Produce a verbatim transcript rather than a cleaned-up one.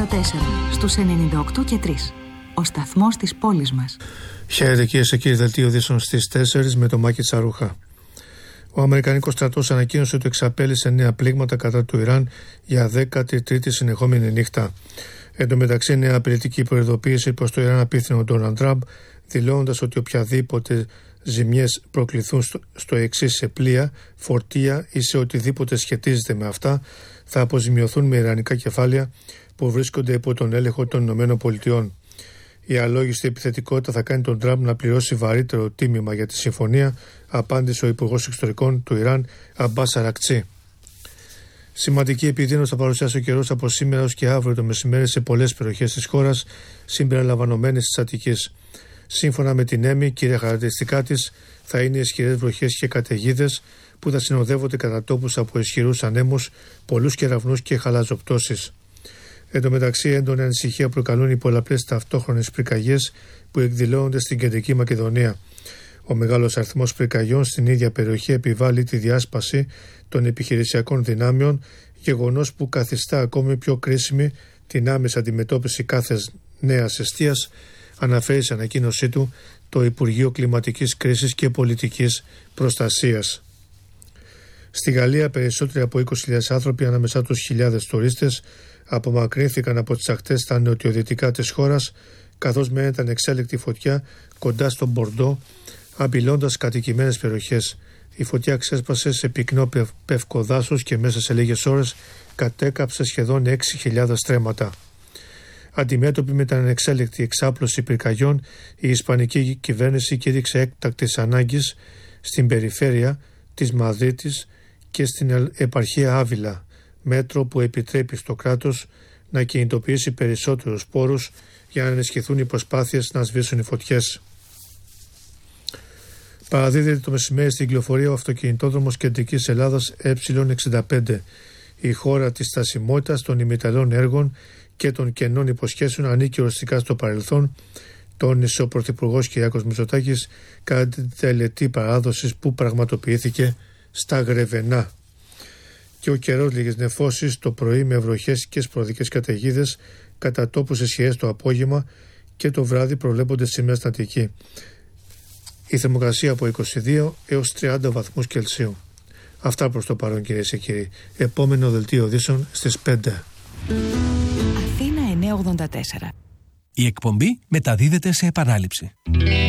τέσσερα στους ενενήντα οκτώ και τρία. Ο σταθμός της πόλης μας. Χαίρετε κυρίες και κύριοι, δελτίο ειδήσεων στις τέσσερις με το Μάκη Τσαρούχα. Ο Αμερικανικός στρατός ανακοίνωσε ότι εξαπέλυσε νέα πλήγματα κατά του Ιράν για δέκατη τρίτη συνεχόμενη νύχτα. Εν τω μεταξύ, νέα απειλητική προειδοποίηση προς το Ιράν απίθυνε ο Ντόναλντ Τραμπ, δηλώνοντας ότι οποιαδήποτε ζημιές προκληθούν στο, στο εξής σε πλοία, φορτία ή σε οτιδήποτε σχετίζεται με αυτά, θα αποζημιωθούν με ιρανικά κεφάλαια που βρίσκονται υπό τον έλεγχο των Ηνωμένων Πολιτειών. Η αλόγιστη επιθετικότητα θα κάνει τον Τραμπ να πληρώσει βαρύτερο τίμημα για τη συμφωνία, απάντησε ο Υπουργός Εξωτερικών του Ιράν, Αμπάς Αρακτσί. Σημαντική επιδείνωση θα παρουσιάσει ο καιρός από σήμερα ως και αύριο το μεσημέρι σε πολλές περιοχές της χώρας, συμπεριλαμβανομένης της Αττικής. Σύμφωνα με την ΕΜΗ, κύρια χαρακτηριστικά της θα είναι ισχυρές βροχές και καταιγίδες που θα συνοδεύονται κατά τόπους από ισχυρούς ανέμους, πολλούς κεραυνούς και χαλαζοπτώσεις. Εν τω μεταξύ, έντονη ανησυχία προκαλούν οι πολλαπλές ταυτόχρονες πυρκαγιές που εκδηλώνονται στην Κεντρική Μακεδονία. Ο μεγάλος αριθμός πυρκαγιών στην ίδια περιοχή επιβάλλει τη διάσπαση των επιχειρησιακών δυνάμεων, γεγονός που καθιστά ακόμη πιο κρίσιμη την άμεση αντιμετώπιση κάθε νέας εστίας, αναφέρει σε ανακοίνωσή του το Υπουργείο Κλιματικής Κρίσης και Πολιτικής Προστασίας. Στη Γαλλία, περισσότεροι από είκοσι χιλιάδες άνθρωποι, ανάμεσά τους χιλιάδες τουρίστες, απομακρύνθηκαν από τις ακτές στα νοτιοδυτικά της χώρας, καθώς μένεται ανεξέλεκτη φωτιά κοντά στο Μπορντό, απειλώντας κατοικημένες περιοχές. Η φωτιά ξέσπασε σε πυκνό πεύκο δάσος και μέσα σε λίγες ώρες κατέκαψε σχεδόν έξι χιλιάδες στρέμματα. Αντιμέτωπη με την ανεξέλεκτη εξάπλωση πυρκαγιών, η Ισπανική κυβέρνηση κήρυξε έκτακτης ανάγκης στην περιφέρεια της Μαδρίτης και στην επαρχία Άβυλα, μέτρο που επιτρέπει στο κράτος να κινητοποιήσει περισσότερους πόρους για να ενισχυθούν οι προσπάθειες να σβήσουν οι φωτιές. Παραδίδεται το μεσημέρι στην κυκλοφορία ο αυτοκινητόδρομος Κεντρικής Ελλάδας Ε εξήντα πέντε. Η χώρα της στασιμότητας των ημιτελών έργων και των κενών υποσχέσεων ανήκει οριστικά στο παρελθόν, τόνισε ο Πρωθυπουργός Κυριάκος Μητσοτάκης κατά την τελετή παράδοσης που πραγματοποιήθηκε στα Γρεβενά. Και ο καιρός, λίγες νεφώσεις το πρωί με βροχές και σποραδικές καταιγίδες, κατά τόπους ισχυρές το απόγευμα και το βράδυ προβλέπονται σήμερα στην Αττική. Η θερμοκρασία από είκοσι δύο έως τριάντα βαθμούς Κελσίου. Αυτά προς το παρόν, κυρίες και κύριοι. Επόμενο δελτίο ειδήσεων στις πέντε. Αθήνα εννιακόσια ογδόντα τέσσερα. Η εκπομπή μεταδίδεται σε επανάληψη.